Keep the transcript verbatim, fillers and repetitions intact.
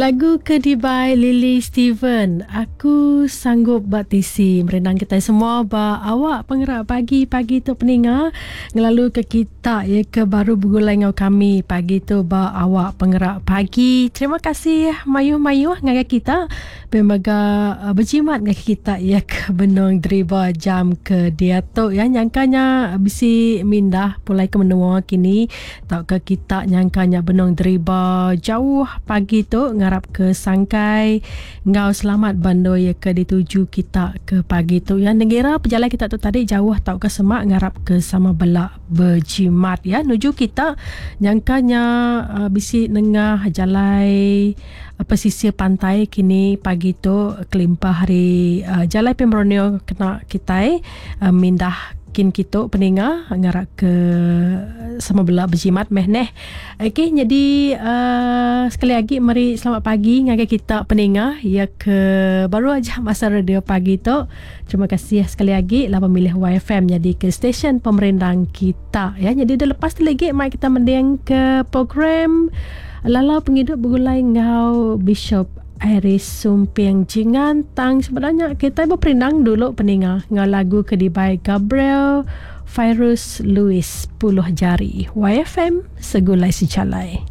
Lagu Kedibai Lily Steven. Aku sanggup batisi merenang kita semua ba awak pengerak pagi-pagi tu peninga ngelalu ke kita ya ke baru bergulai ngau kami pagi tu ba awak pengerak pagi. Terima kasih mayuh-mayuh ngaga kita pemaga uh, berjimat ngaga kita ya ke benong driba jam ke dia tu ya nyangkanya bisi mindah pulai ke menua kini tau ke kita nyangkanya benong driba jauh pagi tu ngarap ke sangkai ngau selamat bando ya ke dituju kita ke pagi tu ya negara perjalanan kita tu tadi jauh tau ke semak ngarap ke sama belak berjimat ya nuju kita nyangkanya uh, bisi nengah jalai uh, pesisir pantai kini pagi tu kelimpah hari uh, jalai Pemronio kena kita uh, mindah kin kita peninga ngarak ke sama belak berjimat meh neh. Okey, jadi uh, sekali lagi mari selamat pagi ngaga kita peninga ya ke baru aja masa radio pagi tu. Terima kasih sekali lagi lah pemilih Y F M jadi ke stesen pemerintah kita ya. Jadi dah lepas tu lagi mai kita mendeng ke program Lala Penghidup bergulai ngau Bishop Iris Sumpiang Jingan tang sebenarnya kita berperindang dulu peninga ngau lagu Kedibai Gabriel Virus Louis Puluh Jari Y F M Segulai Secalai.